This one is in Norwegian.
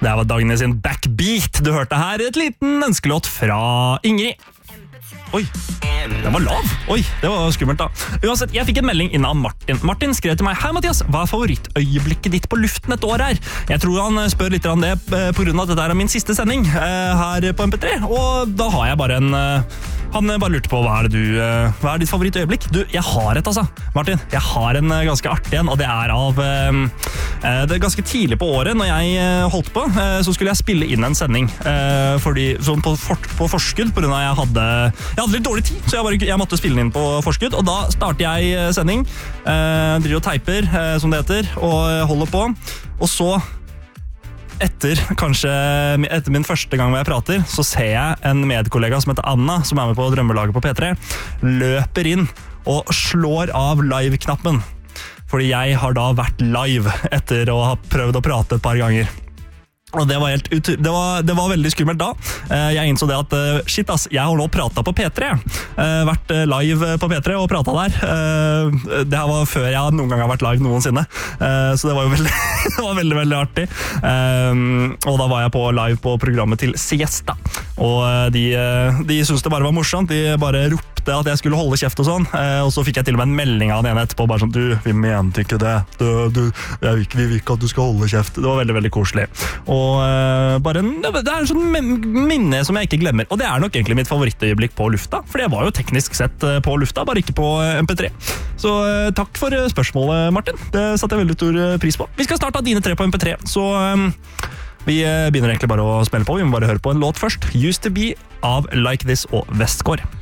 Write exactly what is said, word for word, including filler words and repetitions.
Det var Dagny sin Backbeat. Du hørte her et liten ønskelåt fra Ingrid. Oi, den var lav. Oi, det var skummelt da. Uansett, jeg fikk en melding inn av Martin. Martin skrev til meg: Hei Mathias, hva er favorittøyeblikket ditt på luften et år her? Jeg tror han spør litt om det på grunn av at dette er min siste sending her på M P tre, og da har jeg bare en... Han bare lurte på hva er, det du, hva er ditt favorittøyeblikk? Du, jeg har et altså, Martin. Jeg har en ganske artig en, og det er av det er ganske tidlig på året når jeg holdt på, så skulle jeg spille inn en sending fordi, sånn på, for, på forskudd, på grunn av at jeg hadde, jeg hadde litt dårlig tid, så jeg, bare, jeg måtte spille den inn på forskudd, og da starter jeg sending, driver og teiper, som det heter, og holder på, og så etter, kanskje etter min første gang hvor jeg prater, så ser jeg en medkollega som heter Anna, som er med på Drømmelaget på P tre, løper inn og slår av live-knappen. Fordi jeg har da vært live etter å ha prøvd å prate et par ganger. Og det var, helt ut det, var, det var veldig skummelt da. Jeg innså det at, shit ass, jeg har nå pratet på P tre. Vært live på P tre og pratet der. Det her var før jeg noen gang har vært live noensinne. Så det var jo veldig, det var veldig, veldig artig. Og da var jeg på live på programmet til Siesta. Og de, de syntes det bare var morsomt. De bare ropte at jeg skulle holde kjeft og sånn. Og så fikk jeg til og med en melding av den ene etterpå, bare sånn, du, vi mente ikke det. Du, du, jeg vil ikke, vi vil ikke at du skal holde kjeft. Det var veldig, veldig koselig. Og Og uh, bare en, det er en sånn minne som jeg ikke glemmer. Og det er nok egentlig mitt favorittøyeblikk på lufta, for jeg var jo teknisk sett uh, på lufta, bare ikke på uh, M P tre. Så uh, takk for uh, spørsmålet, Martin. Det satte jeg veldig stor uh, pris på. Vi skal starte av dine tre på M P tre, så um, vi uh, begynner egentlig bare å spille på. Vi må bare høre på en låt først. Used to be av Like This og Westgård.